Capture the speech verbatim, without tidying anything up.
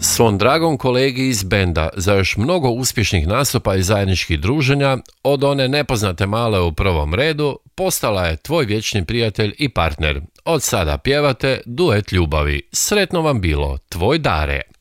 Svom dragom kolegi iz benda za još mnogo uspješnih nastupa i zajedničkih druženja, od one nepoznate Male u prvom redu, postala je tvoj vječni prijatelj i partner. Od sada pjevate duet ljubavi. Sretno vam bilo, tvoj Dare.